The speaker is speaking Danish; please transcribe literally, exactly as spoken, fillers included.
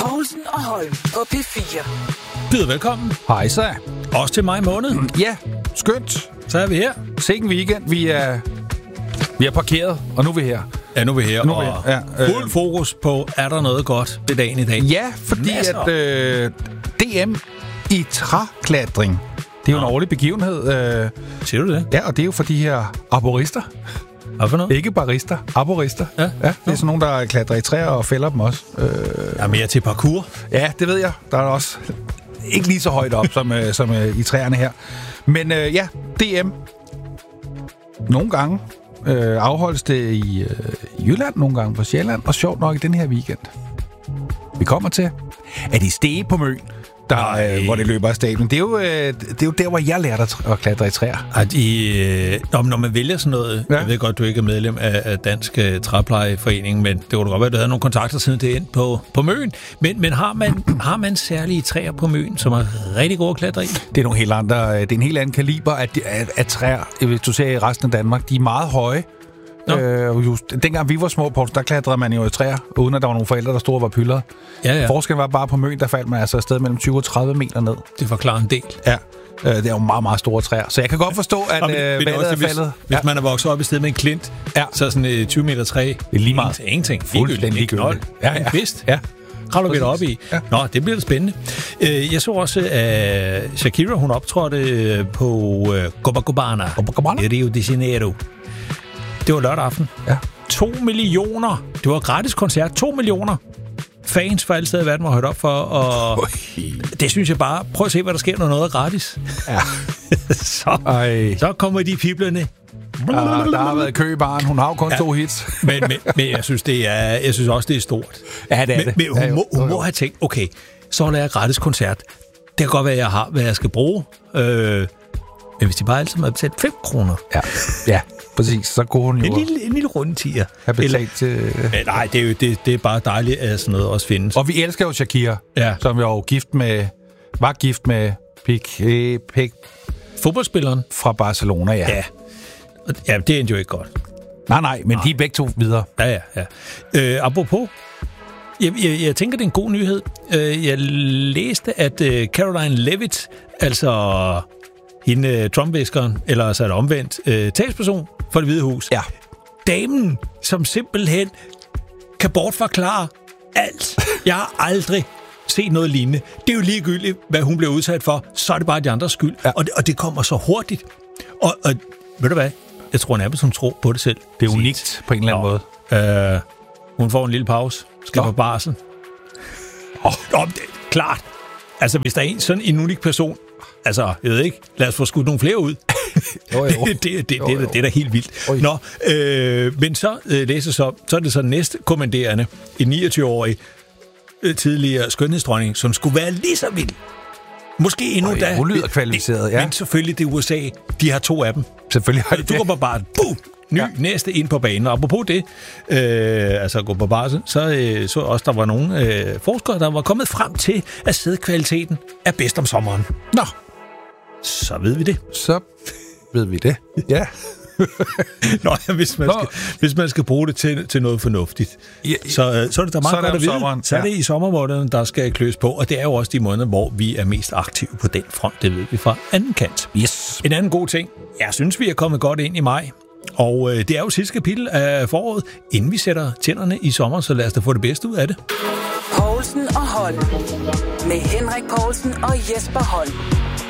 Povlsen og Holm på P fire. Byder velkommen. Hej så. Også til maj måned. Ja, skønt. Så er vi her. Sikke en weekend. Vi er, vi er parkeret, og nu er vi her. Ja, nu er vi her. Nu er vi og her. Ja, fuld fokus på, er der noget godt ved dagen i dag? Ja, fordi Masser. at øh, D M i træklatring, det er jo en årlig begivenhed. Øh, Siger du det? ja, og det er jo for de her arborister. Hvad for noget? Ikke barister, arborister. Ja. ja det er sådan nogen, der klatrer i træer og fælder dem også. Øh, Jeg er mere til parkour. Ja, det ved jeg. Der er også ikke lige så højt op som, øh, som øh, i træerne her. Men øh, ja, D M. Nogle gange øh, afholdes det i øh, Jylland, nogle gange på Sjælland, og sjovt nok i den her weekend. Vi kommer til, at i Stege på Møn, der, øh, hvor det løber af stablen. Det er jo, øh, det er jo der, hvor jeg lærte at, at klatre i træer. At I, øh, når, når man vælger sådan noget, Ja. jeg ved godt, du ikke er medlem af, af Dansk uh, Træplejeforening, men det kunne da godt være, at du havde nogle kontakter siden det ind på, på Møn. Men, men har, man, har man særlige træer på Møn, som er rigtig gode at klatre i? Det er nogle helt andre, det er en helt anden kaliber af, af, af træer, hvis du ser i resten af Danmark. De er meget høje. Øh, just, dengang vi var små, Poul, der klatrede man jo i træer, uden at der var nogle forældre, der stod og var pyldrede. Ja, ja. Forskellen var bare på Møn, der faldt man altså afsted mellem tyve og tredive meter ned. Det forklarer en del. Ja, øh, det er jo meget, meget store træer. Så jeg kan godt forstå, at Og men, øh, men vandet også, er hvis, faldet. Hvis Ja. man er vokset op i stedet med en klint, Ja. så er sådan et tyve meter træ. Det er lige meget. Ingenting. Fuldstændig ligegyldigt. Ja, Ja, ja. ja. Vist. Ja. Kravler vi op i. Ja. Nå, det bliver da spændende. Øh, Jeg så også, at Shakira, hun optrådte på Copacabana Copacabana? i Rio de Janeiro. Det var lørdag aften. Ja. To millioner. Det var gratis koncert. To millioner fans for alle steder i verden var hørt op for. Og det synes jeg bare. Prøv at se, hvad der sker, når noget er gratis. Ja. så, Ej. så kommer de piblerne. Uh, der har været kø i baren. Hun har jo kun Ja. to hits. men, men, men jeg synes det er, jeg synes også det er stort. Ja, det er men, det. Men hun, Ja, jo. må, hun Jo, jo. må have tænkt, okay, så holder jeg gratis koncert. Det kan godt være, at jeg har, hvad jeg skal bruge. Øh, men hvis de bare altid må have betalt fem kroner. Ja. Ja, præcis. Så kunne hun jo En lille, en lille rundtier. have betalt til... Men nej, det er jo det, det er bare dejligt, at sådan noget også findes. Og vi elsker jo Shakira, Ja. som jo gift med, var gift med Piqué Piqué Fodboldspilleren? fra Barcelona, ja. Ja. Ja, det endte jo ikke godt. Nej, nej, men de er begge to videre. Ja, ja, ja. Øh, apropos, jeg, jeg, jeg tænker, det er en god nyhed. Øh, jeg læste, at øh, Caroline Levitt, altså hende øh, Trump-viskeren, eller så er det omvendt, øh, talsperson for Det Hvide Hus. Ja. Damen, som simpelthen kan bortforklare alt. Jeg har aldrig set noget lignende. Det er jo ligegyldigt, hvad hun bliver udsat for, så er det bare de andres skyld. Ja. Og, det, og det kommer så hurtigt. Og, og ved du hvad? Jeg tror nærmest, hun tror på det selv. Det er unikt på en eller anden måde. Øh, hun får en lille pause. Skal Nå. på barsel. Åh, oh, det er klart. Altså, hvis der er en sådan en unik person, altså, jeg ved ikke, lad os få skudt nogle flere ud. Jo, jo. det, det, det, Jo, det, jo. det er da helt vildt. Oj. Nå, øh, men så øh, læser så, så er det så næste kommanderende, en niogtyve-årig øh, tidligere skønhedsdronning, som skulle være lige så vild. Måske endnu Oj, da. hun lyder kvalificeret, ja. Men selvfølgelig det er U S A. De har to af dem. Selvfølgelig har de Du det. går på barsel. Boom! Ny ja. Næste ind på banen. Og apropos det, øh, altså gå på barsel, så øh, så også, der var nogle øh, forskere, der var kommet frem til, at sædkvaliteten er bedst om sommeren. Nå, Så ved vi det. så ved vi det. Ja. Nå, ja, hvis, man Nå. skal, hvis man skal bruge det til, til noget fornuftigt, Ja, så, øh, så er det da meget så er det godt om at vide. sommeren, Så er det ja. i sommermåneden, der skal kløs på, og det er jo også de måneder, hvor vi er mest aktive på den front, det ved vi fra anden kant. Yes. En anden god ting, jeg synes, vi er kommet godt ind i maj, og øh, det er jo sidste kapitel af foråret, inden vi sætter tænderne i sommer, så lad os da få det bedste ud af det. Povlsen og Holm. Med Henrik Povlsen og Jesper Holm.